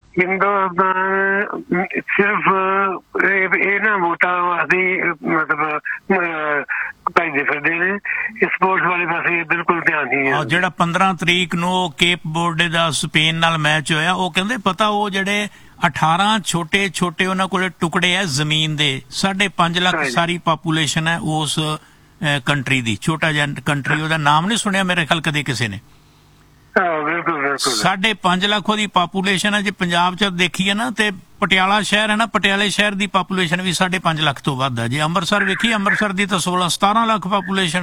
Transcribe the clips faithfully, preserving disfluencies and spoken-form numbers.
ਹਿੰਦੁਸਤਾਨ ਸਿਰਫ ਇਹਨਾਂ ਵੋਟਾਂ ਵਾਸਤੇ ਮਤਲਬ ਭਜਦੇ ਫਿਰਦੇ ਨੇ, ਸਪੋਰਟਸ ਵਾਲੇ ਪਾਸੇ ਬਿਲਕੁਲ ਧਿਆਨ ਨਹੀਂ ਹੈ। ਜਿਹੜਾ ਪੰਦਰਾਂ ਤਰੀਕ ਨੂੰ ਕੇਪ ਵਰਡੇ ਦਾ ਸਪੇਨ ਨਾਲ ਮੈਚ ਹੋਇਆ, ਉਹ ਕਹਿੰਦੇ ਪਤਾ ਉਹ ਜਿਹੜੇ ਅਠਾਰਾਂ ਛੋਟੇ ਛੋਟੇ ਉਹਨਾਂ ਕੋਲੇ ਟੁਕੜੇ ਹੈ ਜ਼ਮੀਨ ਦੇ, ਸਾਢੇ ਪੰਜ ਲੱਖ ਸਾਰੀ ਪਾਪੂਲੇਸ਼ਨ ਹੈ ਉਸ ਕੰਟਰੀ ਦੀ। ਛੋਟਾ ਜਿਹਾ ਕੰਟਰੀ, ਉਹਦਾ ਨਾਮ ਨਹੀਂ ਸੁਣਿਆ ਮੇਰੇ ਖਿਆਲ ਕਦੇ ਕਿਸੇ ਨੇ। ਸਾਢੇ ਪੰਜ ਲੱਖ ਉਹਦੀ ਪਾਪੂਲੇਸ਼ਨ ਹੈ। ਜੇ ਪੰਜਾਬ ਚ ਦੇਖੀਏ ਨਾ ਤੇ ਪਟਿਆਲਾ ਸ਼ਹਿਰ ਹੈ ਨਾ, ਪਟਿਆਲੇ ਸ਼ਹਿਰ ਦੀ ਪਾਪੂਲੇਸ਼ਨ ਵੀ ਸਾਢੇ ਪੰਜ ਲੱਖ ਤੋਂ ਵੱਧ ਹੈ। ਜੇ ਅੰਮ੍ਰਿਤਸਰ ਵੇਖੀਏ, ਅੰਮ੍ਰਿਤਸਰ ਦੀ ਤਾਂ ਸੋਲਾਂ ਸਤਾਰਾਂ ਲੱਖ ਪਾਪੂਲੇਸ਼ਨ।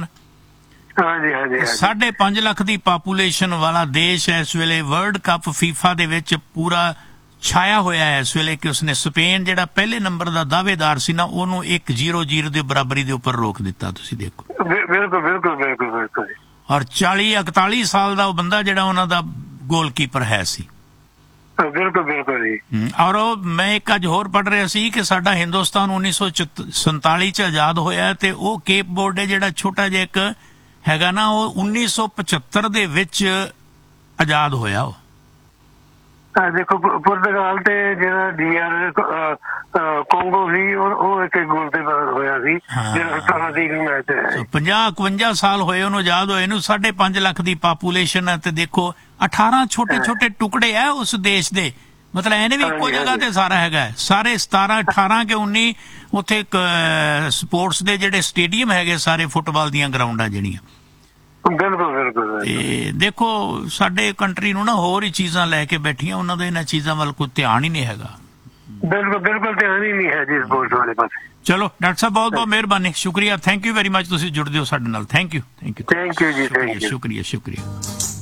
ਸਾਢੇ ਪੰਜ ਲੱਖ ਦੀ ਪਾਪੂਲੇਸ਼ਨ ਵਾਲਾ ਦੇਸ਼ ਹੈ ਇਸ ਵੇਲੇ ਵਰਲਡ ਕੱਪ ਫੀਫਾ ਦੇ ਵਿੱਚ ਪੂਰਾ ਛਾਇਆ ਹੋਇਆ ਹੈ ਇਸ ਵੇਲੇ ਕਿ ਉਸਨੇ ਸਪੇਨ ਜਿਹੜਾ ਪਹਿਲੇ ਨੰਬਰ ਦਾ ਦਾਅਵੇਦਾਰ ਸੀ ਨਾ, ਉਹਨੂੰ ਇੱਕ ਜ਼ੀਰੋ ਜ਼ੀਰੋ ਦੀ ਬਰਾਬਰੀ ਦੇ ਉੱਪਰ ਰੋਕ ਦਿੱਤਾ। ਤੁਸੀਂ ਦੇਖੋ, ਬਿਲਕੁਲ ਬਿਲਕੁਲ ਬਿਲਕੁਲ ਬਿਲਕੁਲ। ਔਰ ਚਾਲੀ ਇਕਤਾਲੀ ਸਾਲ ਦਾ ਉਹ ਬੰਦਾ ਜਿਹੜਾ ਉਹਨਾਂ ਦਾ ਗੋਲਕੀਪਰ ਹੈ ਸੀ। ਬਿਲਕੁਲ ਬਿਲਕੁਲ ਜੀ। ਔਰ ਉਹ ਮੈਂ ਇੱਕ ਅੱਜ ਹੋਰ ਪੜ੍ਹ ਰਿਹਾ ਸੀ ਕਿ ਸਾਡਾ ਹਿੰਦੁਸਤਾਨ ਉੱਨੀ ਸੌ ਸੰਤਾਲੀ ਚ ਆਜ਼ਾਦ ਹੋਇਆ ਤੇ ਉਹ ਕੇਪ ਵਰਡੇ ਜਿਹੜਾ ਛੋਟਾ ਜਿਹਾ ਇੱਕ ਹੈਗਾ ਨਾ, ਉਹ ਉੱਨੀ ਸੌ ਪਚੱਤਰ ਦੇ ਵਿੱਚ ਆਜ਼ਾਦ ਹੋਇਆ। ਉਹ ਦੇਖੋ ਪੁਰਤਗਾਲ ਤੇ ਜਿਹੜਾ ਡੀ ਆਰ ਕੋਂਗੋ ਸੀ ਉਹ ਇੱਕ ਗੋਲ ਤੇ ਹੋਇਆ ਸੀ ਜਿਹੜਾ ਸਤਾਰਾਂ ਤਰੀਕ ਨੂੰ ਮੈਚ ਹੈ। ਪੰਜਾਹ ਇਕਵੰਜਾ ਸਾਲ ਹੋਏ ਉਹਨੂੰ ਆਜ਼ਾਦ ਹੋਏ ਨੂੰ। ਸਾਢੇ ਪੰਜ ਲੱਖ ਦੀ ਪਾਪੂਲੇਸ਼ਨ ਹੈ ਤੇ ਦੇਖੋ ਅਠਾਰਾਂ ਛੋਟੇ ਛੋਟੇ ਟੁਕੜੇ ਹੈ ਉਸ ਦੇਸ਼ ਦੇ। ਮਤਲਬ ਇਹਨੇ ਵੀ ਇੱਕੋ ਜਗ੍ਹਾ ਤੇ ਸਾਰਾ ਹੈਗਾ, ਸਾਰੇ ਸਤਾਰਾਂ ਅਠਾਰਾਂ ਕੇ ਉੱਨੀ ਉੱਥੇ ਸਪੋਰਟਸ ਦੇ ਜਿਹੜੇ ਸਟੇਡੀਅਮ ਹੈਗੇ ਸਾਰੇ, ਫੁੱਟਬਾਲ ਦੀਆਂ ਗਰਾਊਂਡਾਂ ਜਿਹੜੀਆਂ। ਬਿਲਕੁਲ ਬਿਲਕੁਲ। ਤੇ ਦੇਖੋ ਸਾਡੇ ਕੰਟਰੀ ਨੂੰ ਨਾ ਹੋਰ ਹੀ ਚੀਜ਼ਾਂ ਲੈ ਕੇ ਬੈਠੀਆਂ, ਉਹਨਾਂ ਦਾ ਇਹਨਾਂ ਚੀਜ਼ਾਂ ਵੱਲ ਕੋਈ ਧਿਆਨ ਹੀ ਨਹੀਂ ਹੈਗਾ। ਬਿਲਕੁਲ ਬਿਲਕੁਲ ਧਿਆਨ ਹੀ ਨਹੀਂ ਹੈ ਜੀ ਸਪੋਰਟਸ ਵਾਲੇ ਪਾਸੇ। ਚਲੋ ਡਾਕਟਰ ਸਾਹਿਬ ਬਹੁਤ ਬਹੁਤ ਮਿਹਰਬਾਨੀ, ਸ਼ੁਕਰੀਆ, ਥੈਂਕ ਯੂ ਵੈਰੀ ਮਚ, ਤੁਸੀਂ ਜੁੜਦੇ ਹੋ ਸਾਡੇ ਨਾਲ। Thank you thank you thank you ਜੀ, ਸ਼ੁਕਰੀਆ ਸ਼ੁਕਰੀਆ।